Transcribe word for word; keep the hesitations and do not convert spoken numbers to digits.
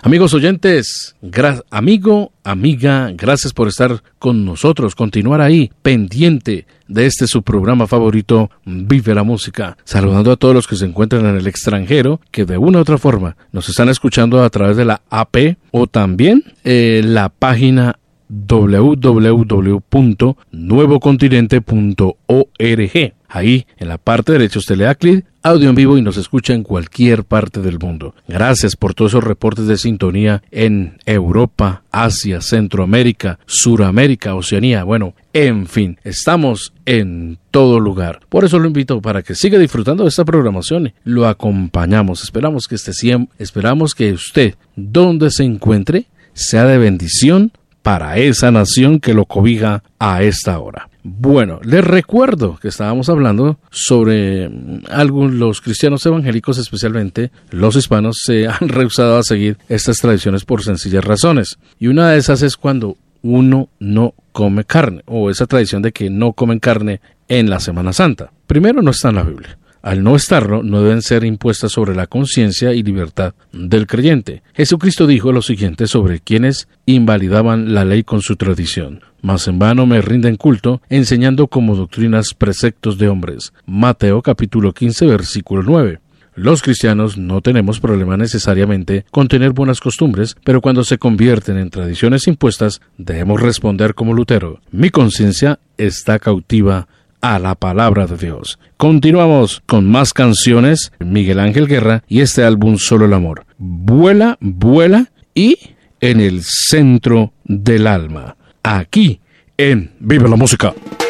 Amigos oyentes, gra- amigo, amiga, gracias por estar con nosotros, continuar ahí, pendiente de este su programa favorito, Vive la Música. Saludando a todos los que se encuentran en el extranjero, que de una u otra forma nos están escuchando a través de la A P o también eh, la página doble u doble u doble u punto nuevo continente punto org. Ahí, en la parte derecha, usted le da clic, audio en vivo y nos escucha en cualquier parte del mundo. Gracias por todos esos reportes de sintonía en Europa, Asia, Centroamérica, Suramérica, Oceanía. Bueno, en fin, estamos en todo lugar. Por eso lo invito para que siga disfrutando de esta programación. Lo acompañamos. Esperamos que esté siempre, esperamos que usted, donde se encuentre, sea de bendición para esa nación que lo cobija a esta hora. Bueno, les recuerdo que estábamos hablando sobre algo, los cristianos evangélicos, especialmente los hispanos, se han rehusado a seguir estas tradiciones por sencillas razones. Y una de esas es cuando uno no come carne, o esa tradición de que no comen carne en la Semana Santa. Primero, no está en la Biblia. Al no estarlo, no deben ser impuestas sobre la conciencia y libertad del creyente. Jesucristo dijo lo siguiente sobre quienes invalidaban la ley con su tradición: mas en vano me rinden culto, enseñando como doctrinas preceptos de hombres. Mateo capítulo quince, versículo nueve. Los cristianos no tenemos problema necesariamente con tener buenas costumbres, pero cuando se convierten en tradiciones impuestas, debemos responder como Lutero: mi conciencia está cautiva a la palabra de Dios. Continuamos con más canciones, Miguel Ángel Guerra y este álbum Solo el Amor. Vuela, vuela y en el centro del alma. Aquí en Vive la Música.